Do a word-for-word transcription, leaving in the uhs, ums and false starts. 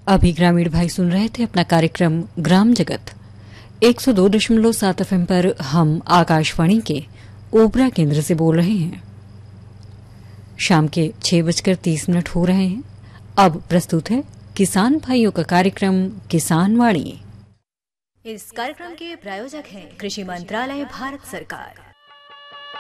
अभी ग्रामीण भाई सुन रहे थे अपना कार्यक्रम ग्राम जगत एक सौ दो दशमलव सात एफ एम पर। हम आकाशवाणी के ओबरा केंद्र से बोल रहे हैं। शाम के छह बजकर तीस मिनट हो रहे हैं। अब प्रस्तुत है किसान भाइयों का कार्यक्रम किसान वाणी। इस कार्यक्रम के प्रायोजक हैं कृषि मंत्रालय भारत सरकार।